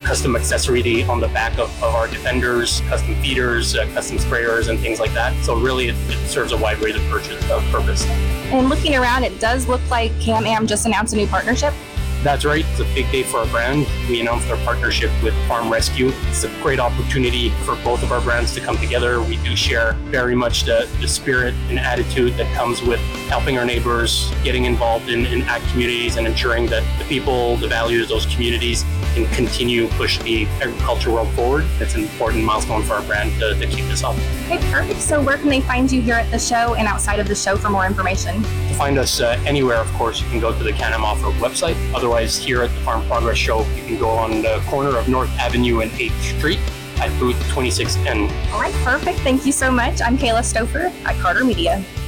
custom accessory on the back of our defenders, custom feeders, custom sprayers, and things like that. So really, it serves a wide range of purpose. And looking around, it does look like Can-Am just announced a new partnership. That's right. It's a big day for our brand. We announced our partnership with Farm Rescue. It's a great opportunity for both of our brands to come together. We do share very much the spirit and attitude that comes with helping our neighbors, getting involved in ag communities, and ensuring that the people, the values of those communities can continue to push the agriculture world forward. It's an important milestone for our brand to keep this up. Okay, perfect. So where can they find you here at the show and outside of the show for more information? To find us anywhere, of course, you can go to the Can-Am Off-Road website. Otherwise, here at the Farm Progress Show, you can go on the corner of North Avenue and 8th Street at booth 26N. All right, perfect. Thank you so much. I'm Kayla Stouffer at Carter Media.